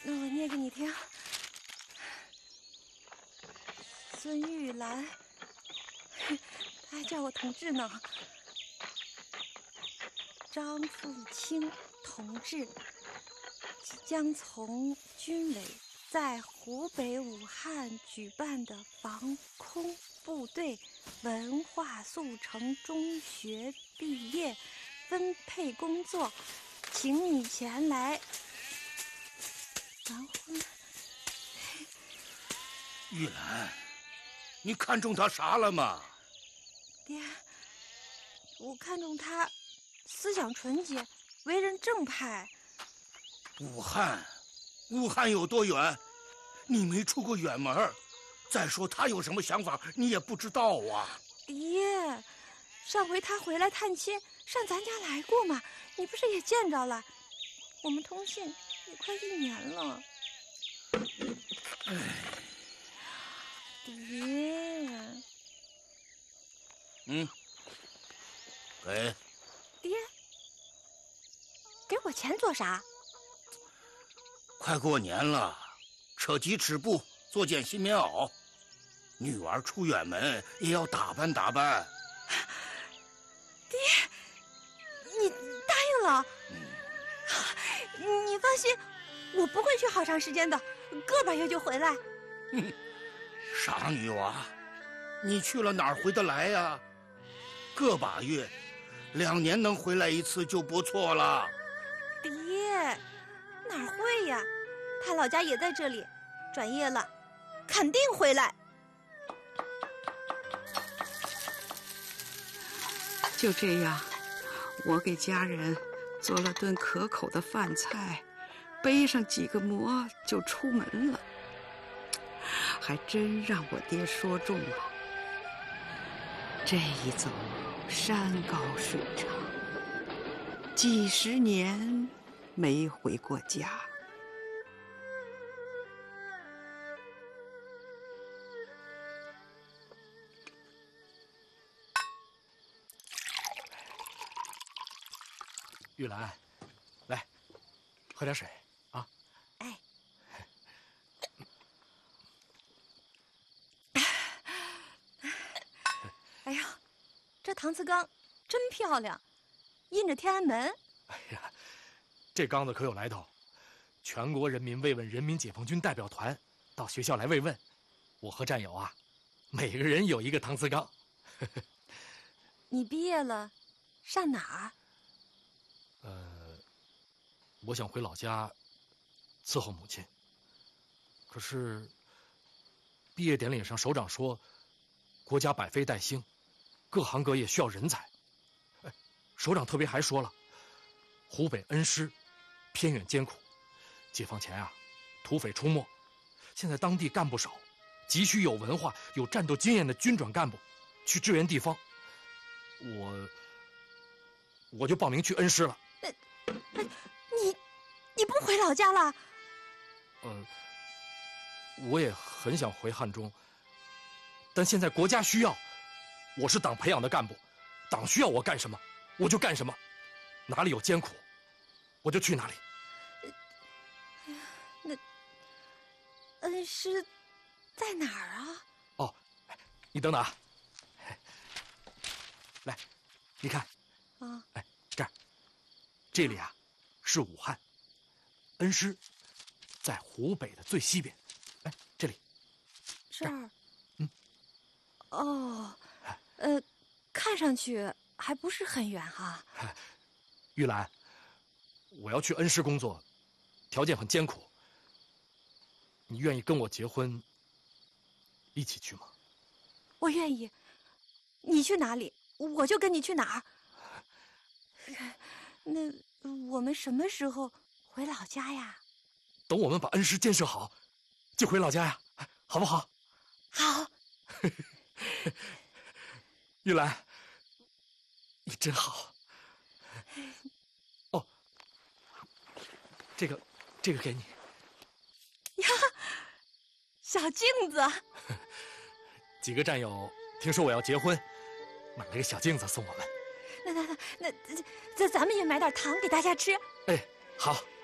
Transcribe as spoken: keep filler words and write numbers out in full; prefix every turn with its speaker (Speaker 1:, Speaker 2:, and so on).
Speaker 1: 那我念给你听。孙玉兰，他还叫我同志呢。张富清同志即将从军委在湖北武汉举办的防空部队文化速成中学毕业分配工作，请你前来完婚。
Speaker 2: 玉兰，你看中他啥了吗？
Speaker 1: 爹，我看中他思想纯洁，为人正派。
Speaker 2: 武汉，武汉有多远？你没出过远门。再说他有什么想法，你也不知道啊。
Speaker 1: 爷，上回他回来探亲，上咱家来过嘛，你不是也见着了？我们通信也快一年了。
Speaker 2: 哎，
Speaker 1: 爹。
Speaker 2: 嗯，给。
Speaker 1: 爹，给我钱做啥？
Speaker 2: 快过年了，扯几尺布，做件新棉袄。女儿出远门也要打扮打扮。
Speaker 1: 爹，你答应了？嗯、你放心，我不会去好长时间的，个把月就回来。
Speaker 2: 嗯，傻女娃，你去了哪儿回得来呀？个把月，两年能回来一次就不错了。
Speaker 1: 爹，哪儿会呀？他老家也在这里，转业了，肯定回来。
Speaker 3: 就这样，我给家人做了顿可口的饭菜，背上几个馍就出门了。还真让我爹说中了，这一走山高水长，几十年没回过家。
Speaker 4: 玉兰，来，喝点水啊！
Speaker 1: 哎，哎呀，这搪瓷缸真漂亮，印着天安门。
Speaker 4: 哎呀，这缸子可有来头，全国人民慰问人民解放军代表团到学校来慰问，我和战友啊，每个人有一个搪瓷缸。
Speaker 1: 你毕业了，上哪儿？
Speaker 4: 呃，我想回老家伺候母亲。可是毕业典礼上，首长说，国家百废待兴，各行各业需要人才。哎，首长特别还说了，湖北恩施偏远艰苦，解放前啊，土匪出没，现在当地干部少，急需有文化、有战斗经验的军转干部去支援地方。我我就报名去恩施了。
Speaker 1: 你你不回老家了？
Speaker 4: 呃，我也很想回汉中，但现在国家需要，我是党培养的干部，党需要我干什么，我就干什么，哪里有艰苦，我就去哪里。
Speaker 1: 哎呀，那恩施在哪儿啊？
Speaker 4: 哦，你等等啊，来，你看，
Speaker 1: 啊，
Speaker 4: 哎，这儿，这里啊是武汉，恩施在湖北的最西边。哎，这里，
Speaker 1: 这儿，
Speaker 4: 嗯，
Speaker 1: 哦，呃，看上去还不是很远哈。
Speaker 4: 玉兰，我要去恩施工作，条件很艰苦，你愿意跟我结婚，一起去吗？
Speaker 1: 我愿意，你去哪里，我就跟你去哪儿。那我们什么时候回老家呀？
Speaker 4: 等我们把恩施建设好，就回老家呀，好不好？
Speaker 1: 好。
Speaker 4: 玉兰，你真好。哦，这个，这个给你。
Speaker 1: 呀，小镜子。
Speaker 4: 几个战友听说我要结婚，买了个小镜子送我们。
Speaker 1: 那那那那，咱咱们也买点糖给大家吃。
Speaker 4: 哎，好。